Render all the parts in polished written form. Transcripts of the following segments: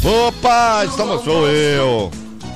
Opa, sou eu.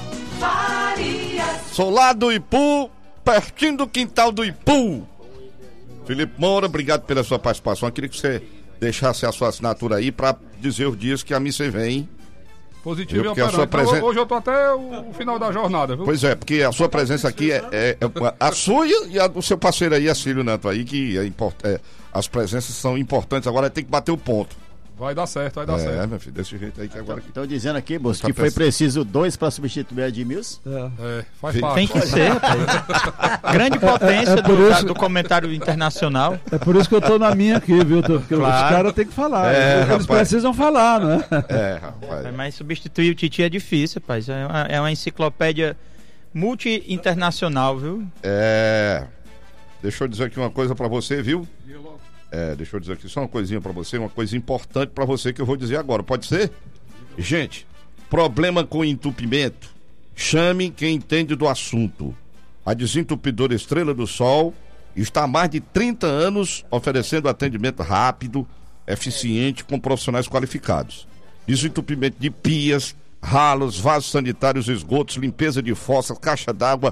Sou lá do Ipu, pertinho do quintal do Ipu. Felipe Moura, obrigado pela sua participação. Eu queria que você deixasse a sua assinatura aí pra dizer os dias que a missa vem. Positivo e operante. Hoje eu tô até o final da jornada, viu? Pois é, porque a sua presença aqui é a sua e a do seu parceiro aí, Acílio Neto aí, que as presenças são importantes, agora tem que bater o ponto. Vai dar certo, vai dar certo. É, meu filho, desse jeito aí que agora... Estão dizendo aqui, moço, que foi preciso 2 para substituir a Edmilson. Faz parte. Tem que ser, rapaz. Grande potência do comentário internacional. É por isso que eu tô na minha aqui, viu? Porque os caras têm que falar. Eles precisam falar, né? Rapaz. Mas substituir o Titi é difícil, rapaz. É uma enciclopédia multi-internacional, viu? Deixa eu dizer aqui uma coisa pra você, viu? Deixa eu dizer aqui só uma coisinha pra você, uma coisa importante pra você que eu vou dizer agora, pode ser? Gente, problema com entupimento, chame quem entende do assunto. A Desentupidora Estrela do Sol está há mais de 30 anos oferecendo atendimento rápido, eficiente, com profissionais qualificados. Desentupimento de pias, ralos, vasos sanitários, esgotos, limpeza de fossas, caixa d'água,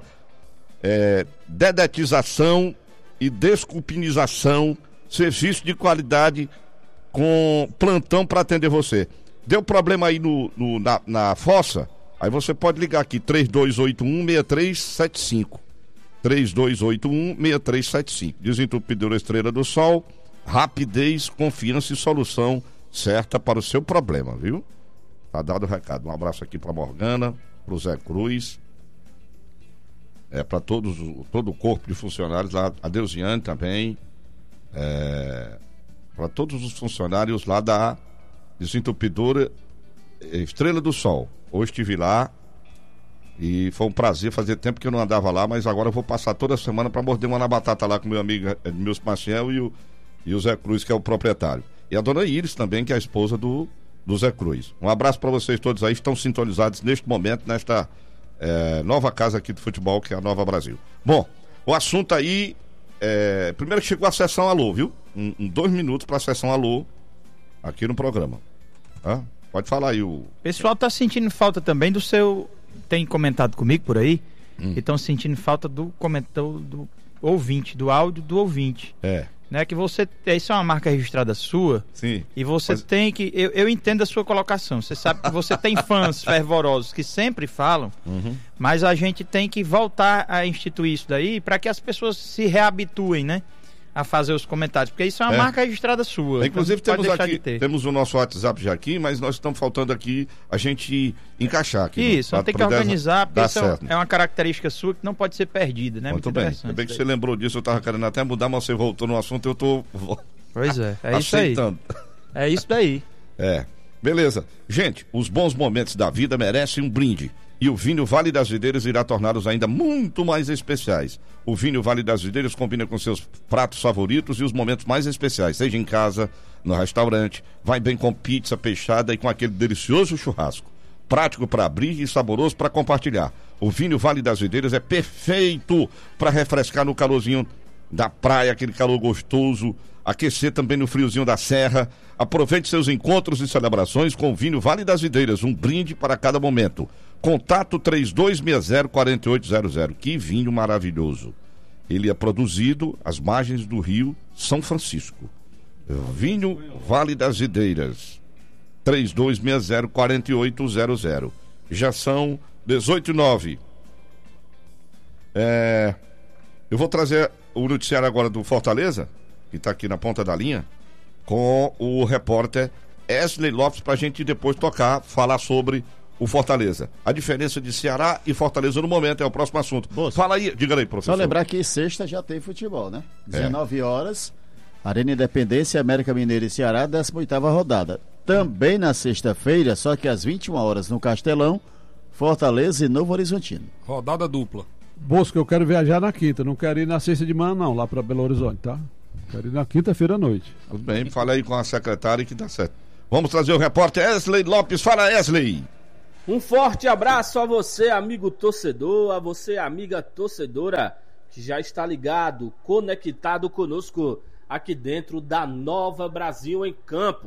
dedetização e desculpinização. Serviço de qualidade com plantão para atender você. Deu problema aí na fossa? Aí você pode ligar aqui, 3281-6375. 3281-6375. Desentupidora Estrela do Sol, rapidez, confiança e solução certa para o seu problema, viu? Tá dado o recado. Um abraço aqui para Morgana, pro Zé Cruz, para todo o corpo de funcionários lá, a Deusiane também. Para todos os funcionários lá da Desentupidora Estrela do Sol. Hoje estive lá e foi um prazer. Fazia tempo que eu não andava lá, mas agora eu vou passar toda semana para morder uma na batata lá com meu amigo Edmilson Maciel e o Zé Cruz, que é o proprietário, e a dona Iris também, que é a esposa do Zé Cruz. Um abraço para vocês todos aí que estão sintonizados neste momento nesta nova casa aqui do futebol, que é a Nova Brasil. Bom, o assunto aí primeiro que chegou a sessão alô, viu? 2 minutos para a sessão alô aqui no programa. Pode falar aí. O pessoal tá sentindo falta também do seu... Tem comentado comigo por aí? E estão sentindo falta do comentário do ouvinte, do áudio do ouvinte. Né? Que você... Isso é uma marca registrada sua. Sim. E você tem que... Eu entendo a sua colocação. Você sabe que você tem fãs fervorosos que sempre falam, mas a gente tem que voltar a instituir isso daí para que as pessoas se reabituem, né? A fazer os comentários, porque isso é uma marca registrada sua. Inclusive temos o nosso WhatsApp já aqui, mas nós estamos faltando aqui a gente encaixar aqui. Isso, tem que organizar, porque isso é uma característica sua que não pode ser perdida, né? Muito bem. Ainda bem que você lembrou disso, eu estava querendo até mudar, mas você voltou no assunto, eu tô... Pois é isso aí. É isso daí. Beleza. Gente, os bons momentos da vida merecem um brinde. E o vinho Vale das Videiras irá torná-los ainda muito mais especiais. O vinho Vale das Videiras combina com seus pratos favoritos e os momentos mais especiais, seja em casa, no restaurante, vai bem com pizza, peixada e com aquele delicioso churrasco. Prático para abrir e saboroso para compartilhar. O vinho Vale das Videiras é perfeito para refrescar no calorzinho da praia, aquele calor gostoso, aquecer também no friozinho da serra. Aproveite seus encontros e celebrações com o vinho Vale das Videiras, um brinde para cada momento. Contato 3260-4800. Que vinho maravilhoso. Ele é produzido às margens do Rio São Francisco. Vinho Vale das Videiras. 3260-4800. Já são 18h09. Eu vou trazer o noticiário agora do Fortaleza, que está aqui na ponta da linha, com o repórter Wesley Lopes, para a gente depois falar sobre o Fortaleza. A diferença de Ceará e Fortaleza no momento é o próximo assunto. Fala aí, diga aí, professor. Só lembrar que sexta já tem futebol, né? 19 horas, Arena Independência, América Mineiro e Ceará, 18ª rodada. Também na sexta-feira, só que às 21 horas no Castelão, Fortaleza e Novo Horizontino. Rodada dupla. Bosco, eu quero viajar na quinta, não quero ir na sexta de manhã não, lá para Belo Horizonte, tá? Quero ir na quinta-feira à noite. Tudo bem, fala aí com a secretária que dá certo. Vamos trazer o repórter Wesley Lopes. Fala, Wesley. Um forte abraço a você, amigo torcedor, a você, amiga torcedora, que já está ligado, conectado conosco aqui dentro da Nova Brasil em Campo.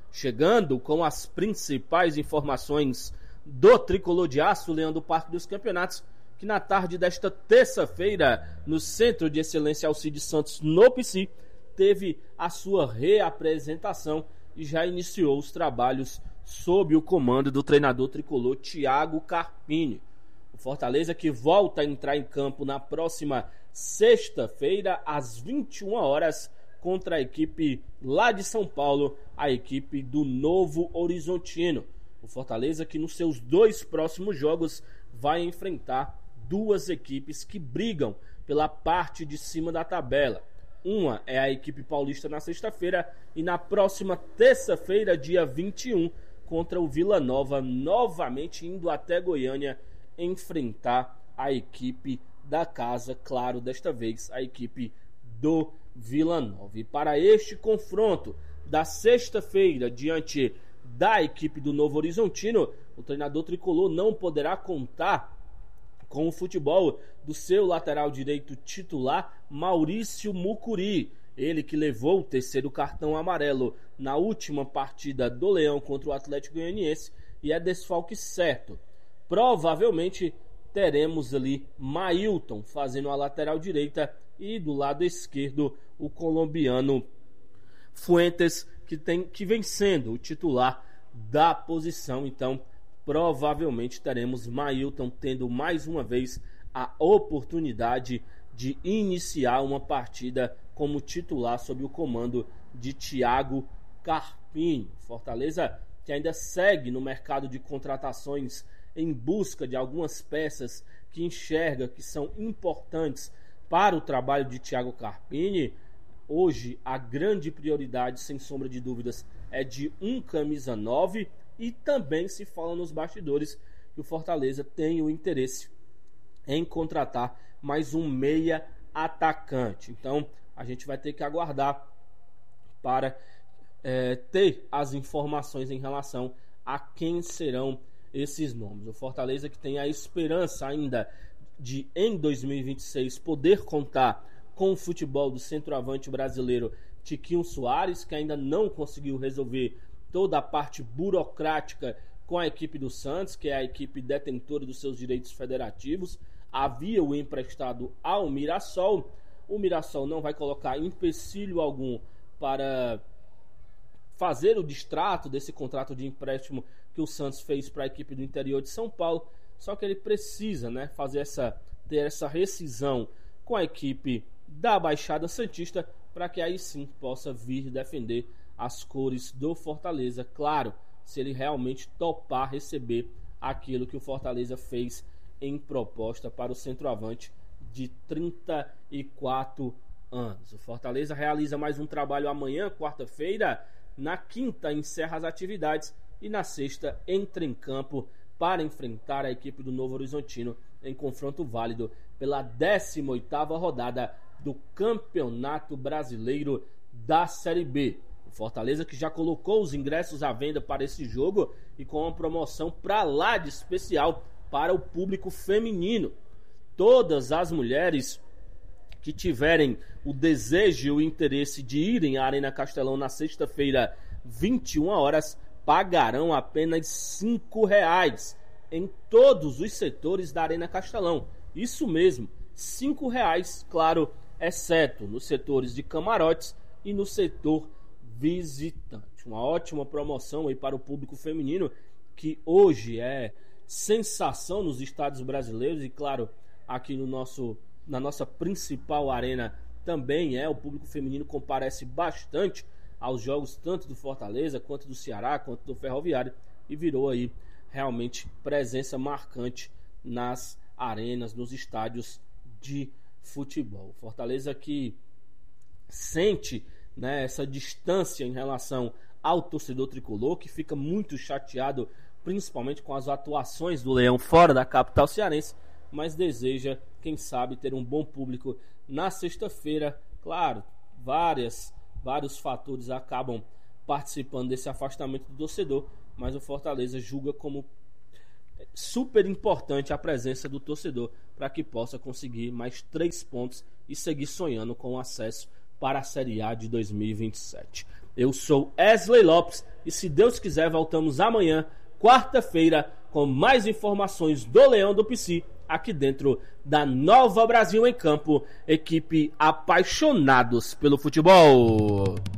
Chegando com as principais informações do Tricolor de Aço, Leão do Parque dos Campeonatos, que na tarde desta terça-feira, no Centro de Excelência Alcides Santos, no PC, teve a sua reapresentação e já iniciou os trabalhos sob o comando do treinador tricolor Thiago Carpini. O Fortaleza, que volta a entrar em campo na próxima sexta-feira, às 21 horas, contra a equipe lá de São Paulo, a equipe do Novo Horizontino. O Fortaleza, que nos seus 2 próximos jogos vai enfrentar 2 equipes que brigam pela parte de cima da tabela. Uma é a equipe paulista na sexta-feira e na próxima terça-feira, dia 21, contra o Vila Nova, novamente indo até Goiânia enfrentar a equipe da casa, claro, desta vez a equipe do Vila Nova. E para este confronto da sexta-feira diante da equipe do Novo Horizontino, o treinador tricolor não poderá contar com o futebol do seu lateral direito titular, Maurício Mucuri. Ele que levou o 3º cartão amarelo na última partida do Leão contra o Atlético Goianiense e é desfalque certo. Provavelmente teremos ali Mailton fazendo a lateral direita e do lado esquerdo o colombiano Fuentes, que vem sendo o titular da posição. Então provavelmente teremos Mailton tendo mais uma vez a oportunidade de iniciar uma partida como titular sob o comando de Thiago Carpini. Fortaleza que ainda segue no mercado de contratações em busca de algumas peças que enxerga que são importantes para o trabalho de Thiago Carpini. Hoje a grande prioridade, sem sombra de dúvidas, é de um camisa 9, e também se fala nos bastidores que o Fortaleza tem o interesse em contratar mais um meia atacante. Então a gente vai ter que aguardar para ter as informações em relação a quem serão esses nomes. O Fortaleza que tem a esperança ainda de em 2026 poder contar com o futebol do centroavante brasileiro Tiquinho Soares, que ainda não conseguiu resolver toda a parte burocrática com a equipe do Santos, que é a equipe detentora dos seus direitos federativos. Havia o emprestado ao Mirassol. O Mirassol não vai colocar empecilho algum para fazer o distrato desse contrato de empréstimo que o Santos fez para a equipe do interior de São Paulo. Só que ele precisa, ter essa rescisão com a equipe da Baixada Santista, para que aí sim possa vir defender as cores do Fortaleza. Claro, se ele realmente topar receber aquilo que o Fortaleza fez em proposta para o centroavante de 34 anos. O Fortaleza realiza mais um trabalho amanhã, quarta-feira. Na quinta encerra as atividades e na sexta entra em campo para enfrentar a equipe do Novo Horizontino em confronto válido pela 18ª rodada do Campeonato Brasileiro da Série B. O Fortaleza que já colocou os ingressos à venda para esse jogo e com uma promoção pra lá de especial para o público feminino. Todas as mulheres que tiverem o desejo e o interesse de irem à Arena Castelão na sexta-feira, 21 horas, pagarão apenas R$5 em todos os setores da Arena Castelão. Isso mesmo, R$5, claro, exceto nos setores de camarotes e no setor visitante. Uma ótima promoção aí para o público feminino, que hoje é sensação nos estádios brasileiros e, claro, aqui na nossa principal arena também o público feminino comparece bastante aos jogos tanto do Fortaleza, quanto do Ceará, quanto do Ferroviário, e virou aí realmente presença marcante nas arenas, nos estádios de futebol. Fortaleza que sente essa distância em relação ao torcedor tricolor, que fica muito chateado principalmente com as atuações do Leão fora da capital cearense, mas deseja, quem sabe, ter um bom público na sexta-feira. Claro, vários fatores acabam participando desse afastamento do torcedor, mas o Fortaleza julga como super importante a presença do torcedor para que possa conseguir mais 3 pontos e seguir sonhando com o acesso para a Série A de 2027. Eu sou Wesley Lopes e, se Deus quiser, voltamos amanhã, quarta-feira, com mais informações do Leão do Pici, aqui dentro da Nova Brasil em Campo, equipe apaixonados pelo futebol.